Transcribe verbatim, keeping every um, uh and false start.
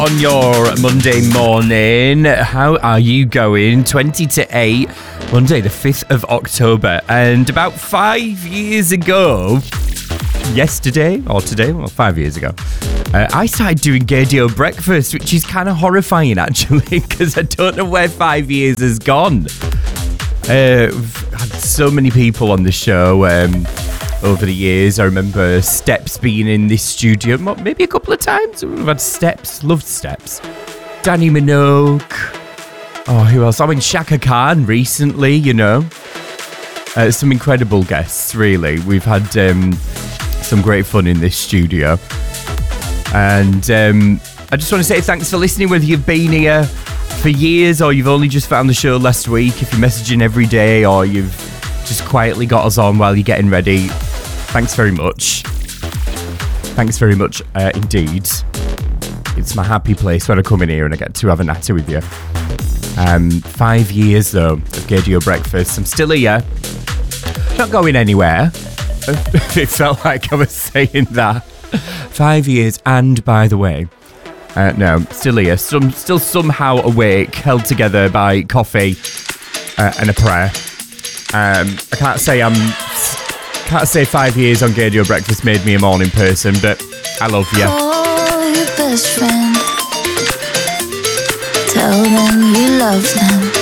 on your Monday morning. How are you going? twenty to eight, Monday the fifth of October. And about five years ago, yesterday or today, well, five years ago, uh, I started doing Gaydio Breakfast, which is kind of horrifying actually, because I don't know where five years has gone. Uh, we've had so many people on the show um, over the years. I remember Steps being in this studio maybe a couple of times. We've had Steps, loved Steps. Danny Minogue. Oh, who else? I mean, Shaka Khan recently, you know. Uh, some incredible guests, really. We've had um, some great fun in this studio. And um, I just want to say thanks for listening, whether you've been here for years or you've only just found the show last week. If you're messaging every day or you've just quietly got us on while you're getting ready, thanks very much. Thanks very much uh, indeed. It's my happy place when I come in here and I get to have a natter with you. Um, five years though of Gaydio Breakfast. I'm still here. Not going anywhere. It felt like I was saying that. Five years, and by the way, uh, no, still here. Some, still somehow awake, held together by coffee uh, and a prayer. Um, I can't say I'm. Can't say five years on Gaydio Breakfast made me a morning person, but I love you. Call your best friend. Tell them you love them.